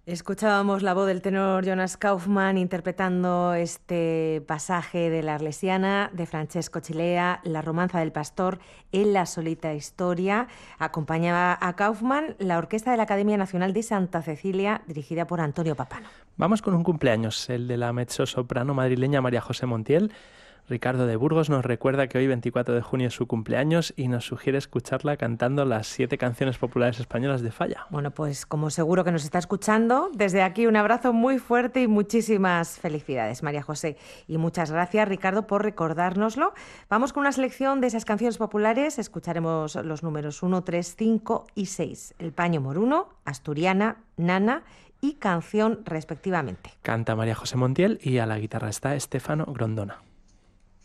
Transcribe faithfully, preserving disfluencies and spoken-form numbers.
Escuchábamos la voz del tenor Jonas Kaufmann interpretando este pasaje de la Arlesiana de Francesco Cilea, La romanza del pastor en la solita historia. Acompañaba a Kaufmann la orquesta de la Academia Nacional de Santa Cecilia, dirigida por Antonio Papano. Vamos con un cumpleaños, el de la mezzosoprano madrileña María José Montiel. Ricardo de Burgos nos recuerda que hoy, veinticuatro de junio, es su cumpleaños y nos sugiere escucharla cantando las siete canciones populares españolas de Falla. Bueno, pues como seguro que nos está escuchando, desde aquí un abrazo muy fuerte y muchísimas felicidades, María José. Y muchas gracias, Ricardo, por recordárnoslo. Vamos con una selección de esas canciones populares. Escucharemos los números uno, tres, cinco y seis. El paño moruno, asturiana, nana y canción respectivamente. Canta María José Montiel y a la guitarra está Estefano Grondona.